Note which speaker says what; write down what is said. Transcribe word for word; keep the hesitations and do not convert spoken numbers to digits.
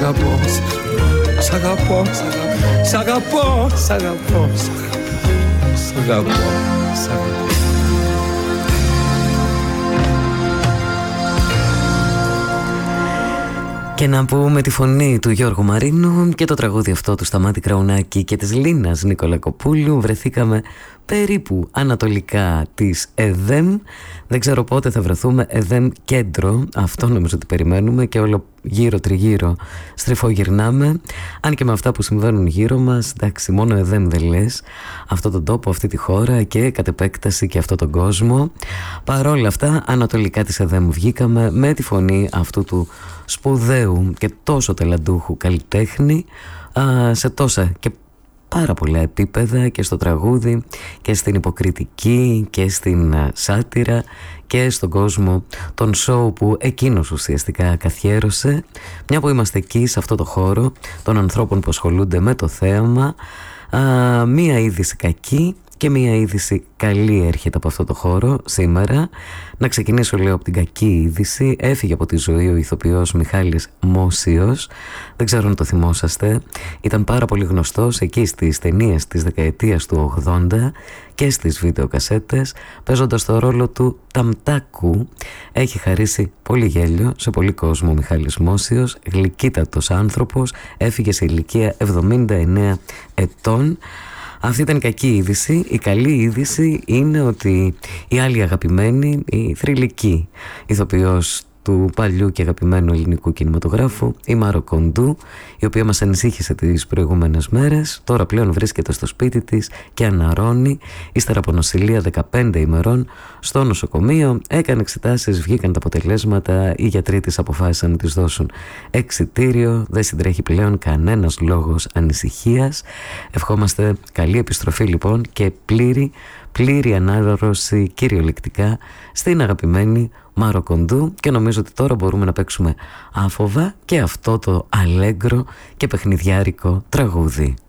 Speaker 1: αγαπώ, σ' αγαπώ, σ' αγαπώ, σ' αγαπώ, σ' αγαπώ, σ' αγαπώ.
Speaker 2: Και να πούμε τη φωνή του Γιώργου Μαρίνου και το τραγούδι αυτό του Σταμάτη Κραουνάκη και της Λίνας Νικολακοπούλου. Βρεθήκαμε περίπου ανατολικά της ΕΔΕΜ. Δεν ξέρω πότε θα βρεθούμε ΕΔΕΜ κέντρο. Αυτό νομίζω ότι περιμένουμε και όλο γύρω τριγύρω στριφογυρνάμε. Αν και με αυτά που συμβαίνουν γύρω μας, εντάξει, μόνο ΕΔΕΜ δεν λες. Αυτό τον τόπο, αυτή τη χώρα και κατ' επέκταση και αυτόν τον κόσμο. Παρόλα αυτά, ανατολικά της ΕΔΕΜ βγήκαμε με τη φωνή αυτού του σπουδαίου και τόσο ταλαντούχου καλλιτέχνη α, σε τόσα και πάρα πολλά επίπεδα, και στο τραγούδι και στην υποκριτική και στην α, σάτυρα και στον κόσμο των σόου που εκείνος ουσιαστικά καθιέρωσε. Μια που είμαστε εκεί σε αυτό το χώρο των ανθρώπων που ασχολούνται με το θέαμα, α, μία είδηση κακή και μία είδηση καλή έρχεται από αυτό το χώρο σήμερα. Να ξεκινήσω λέω από την κακή είδηση. Έφυγε από τη ζωή ο ηθοποιός Μιχάλης Μόσιος. Δεν ξέρω αν το θυμόσαστε. Ήταν πάρα πολύ γνωστός εκεί στις ταινίες της δεκαετίας του ογδόντα και στις βίντεο-κασέτες, παίζοντας το ρόλο του Ταμτάκου. Έχει χαρίσει πολύ γέλιο σε πολύ κόσμο ο Μιχάλης Μόσιος. Γλυκύτατος άνθρωπος. Έφυγε σε ηλικία εβδομήντα εννέα ετών. Αυτή ήταν η κακή είδηση. Η καλή είδηση είναι ότι η άλλη αγαπημένη, η θρυλική ηθοποιός του παλιού και αγαπημένου ελληνικού κινηματογράφου, η Μάρο Κοντού, η οποία μας ανησύχησε τις προηγούμενες μέρες, τώρα πλέον βρίσκεται στο σπίτι της και αναρρώνει ύστερα από νοσηλεία δεκαπέντε ημερών στο νοσοκομείο. Έκανε εξετάσεις, βγήκαν τα αποτελέσματα, οι γιατροί της αποφάσισαν να της δώσουν εξιτήριο. Δεν συντρέχει πλέον κανένας λόγος ανησυχίας. Ευχόμαστε καλή επιστροφή λοιπόν και πλήρη πλήρη ανάρρωση κυριολεκτικά στην αγαπημένη Μάρο Κοντού, και νομίζω ότι τώρα μπορούμε να παίξουμε άφοβα και αυτό το αλέγκρο και παιχνιδιάρικο τραγούδι.